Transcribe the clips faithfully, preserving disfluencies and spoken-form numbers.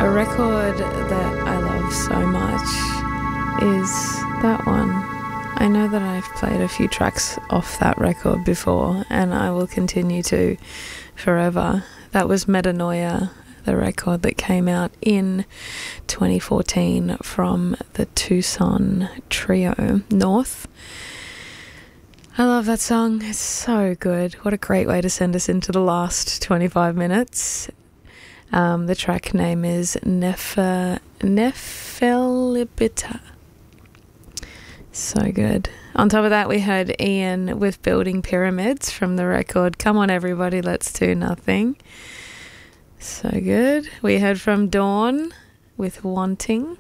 A record that I love so much is that one. I know that I've played a few tracks off that record before, and I will continue to forever. That was Metanoia, the record that came out in twenty fourteen from the Tucson trio North. I love that song. It's so good. What a great way to send us into the last twenty-five minutes. Um, the track name is Neph- Nephelibita. So good. On top of that, we heard Ian with Building Pyramids from the record Come On Everybody, Let's Do Nothing. So good. We heard from Dawn with Wanting.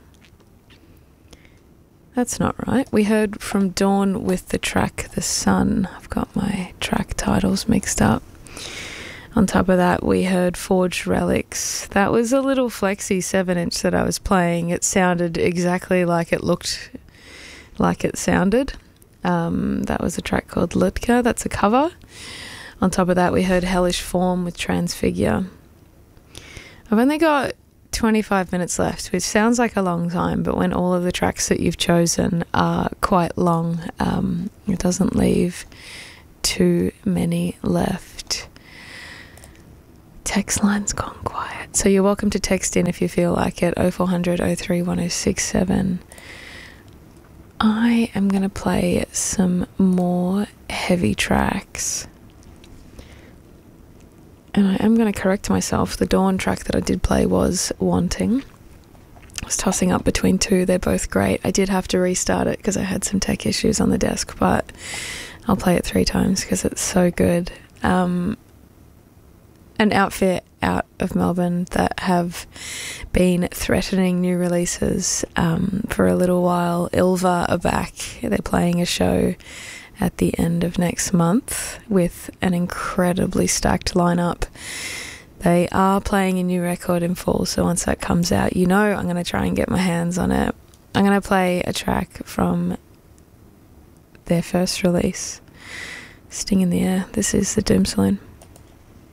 That's not right. We heard from Dawn with the track The Sun. I've got my track titles mixed up. On top of that, we heard Forged Relics. That was a little flexi seven inch that I was playing. It sounded exactly like it looked like it sounded. Um, that was a track called Litka. That's a cover. On top of that, we heard Hellish Form with Transfigure. I've only got twenty-five minutes left, which sounds like a long time, but when all of the tracks that you've chosen are quite long, um, it doesn't leave too many left. Text line's gone quiet, so you're welcome to text in if you feel like it. oh four hundred oh three one oh six seven. I am going to play some more heavy tracks, and I am going to correct myself. The Dawn track that I did play was Wanting. I was tossing up between two. They're both great. I did have to restart it because I had some tech issues on the desk, but I'll play it three times because it's so good. Um, an outfit out of Melbourne that have been threatening new releases um, for a little while. Ilva are back. They're playing a show at the end of next month with an incredibly stacked lineup. They are playing a new record in full, so once that comes out, you know I'm going to try and get my hands on it. I'm going to play a track from their first release, Sting in the Air. This is the Doom Saloon.